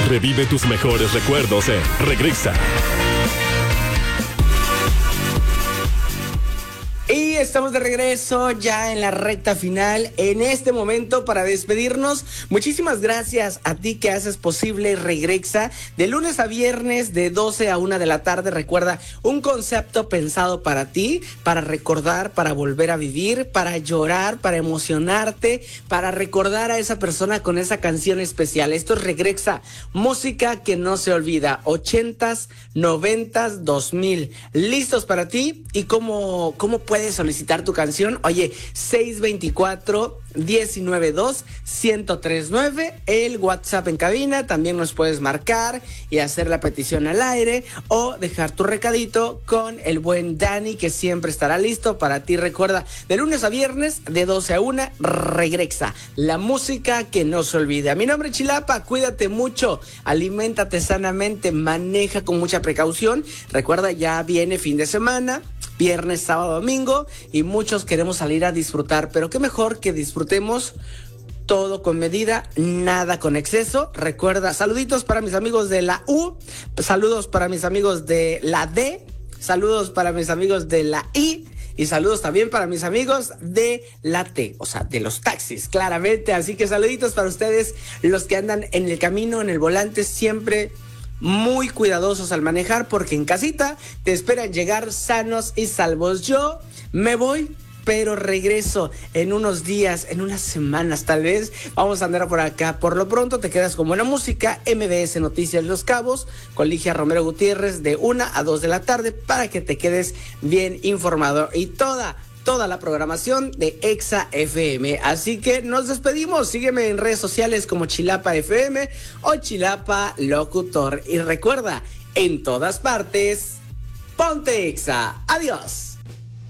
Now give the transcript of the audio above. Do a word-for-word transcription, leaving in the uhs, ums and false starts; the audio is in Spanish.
Revive tus mejores recuerdos en Regresa. Y estamos de regreso ya en la recta final. En este momento, para despedirnos, muchísimas gracias a ti que haces posible Regresa de lunes a viernes de doce a una de la tarde. Recuerda, un concepto pensado para ti, para recordar, para volver a vivir, para llorar, para emocionarte, para recordar a esa persona con esa canción especial. Esto es Regresa, música que no se olvida, ochentas, noventas, dos mil. ¿Listos para ti? ¿Y cómo, cómo puedes solicitar tu canción? Oye, seis veinticuatro, diecinueve dos, ciento tres nueve, el WhatsApp en cabina. También nos puedes marcar y hacer la petición al aire o dejar tu recadito con el buen Dani, que siempre estará listo para ti. Recuerda, de lunes a viernes de doce a una, Regresa, la música que no se olvida. Mi nombre es Chilapa, cuídate mucho, aliméntate sanamente, maneja con mucha precaución. Recuerda, ya viene fin de semana, viernes, sábado, domingo, y muchos queremos salir a disfrutar, pero qué mejor que disfrutemos todo con medida, nada con exceso. Recuerda, saluditos para mis amigos de la U, saludos para mis amigos de la D, saludos para mis amigos de la I, y saludos también para mis amigos de la T, o sea, de los taxis, claramente. Así que saluditos para ustedes, los que andan en el camino, en el volante, siempre muy cuidadosos al manejar, porque en casita te esperan llegar sanos y salvos. Yo me voy, pero regreso en unos días, en unas semanas tal vez. Vamos a andar por acá. Por lo pronto te quedas con buena música. M B S Noticias Los Cabos con Ligia Romero Gutiérrez de una a dos de la tarde para que te quedes bien informado. Y toda toda la programación de Exa F M. Así que nos despedimos. Sígueme en redes sociales como Chilapa F M o Chilapa Locutor. Y recuerda, en todas partes, ponte Exa. Adiós.